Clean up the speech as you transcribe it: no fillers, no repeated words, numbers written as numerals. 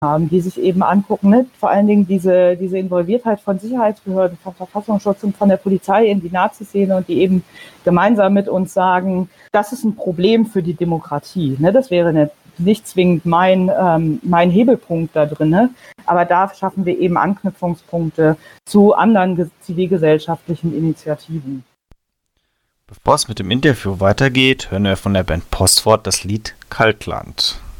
haben, die sich eben angucken, ne? Vor allen Dingen diese Involviertheit von Sicherheitsbehörden, von Verfassungsschutz und von der Polizei in die Nazi-Szene und die eben gemeinsam mit uns sagen, das ist ein Problem für die Demokratie. Ne? Das wäre nicht zwingend mein Hebelpunkt da drin, ne? Aber da schaffen wir eben Anknüpfungspunkte zu anderen zivilgesellschaftlichen Initiativen. Bevor es mit dem Interview weitergeht, hören wir von der Band Postwort das Lied Kaltland.